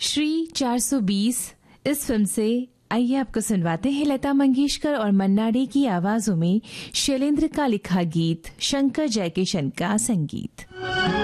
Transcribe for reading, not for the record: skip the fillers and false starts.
श्री 420 इस फिल्म से आइए आपको सुनवाते हैं लता मंगेशकर और मन्ना डे की आवाजों में शैलेंद्र का लिखा गीत, शंकर जयकिशन का संगीत।